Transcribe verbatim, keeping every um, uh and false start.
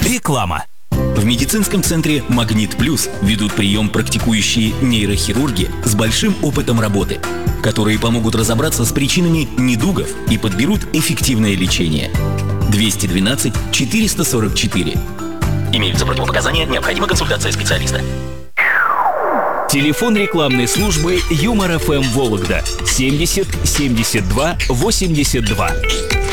Реклама. В медицинском центре «Магнит Плюс» ведут прием практикующие нейрохирурги с большим опытом работы, которые помогут разобраться с причинами недугов и подберут эффективное лечение. двести двенадцать четыреста сорок четыре. Имеются противопоказания, необходима консультация специалиста. Телефон рекламной службы Юмор эф эм Вологда семьдесят семьдесят два восемьдесят два.